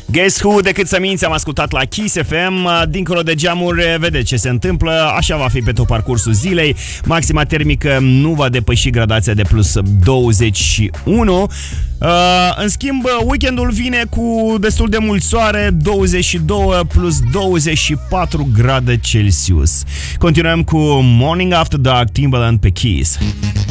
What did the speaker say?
Guess Who, decât să minți, am ascultat la Kiss FM. Dincolo de geamuri, vedeți ce se întâmplă. Așa va fi pe tot parcursul zilei. Maxima termică nu va depăși gradația de plus 21. În schimb, weekendul vine cu destul de mult soare, 22 plus 24 grade Celsius. Continuăm cu Morning After Dark, Timbaland pe Kiss.